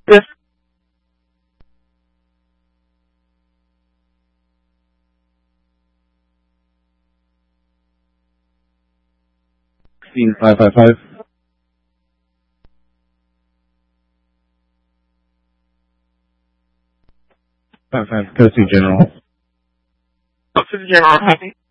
Yes. 16555. 55, go to General. Up to the general. Happy.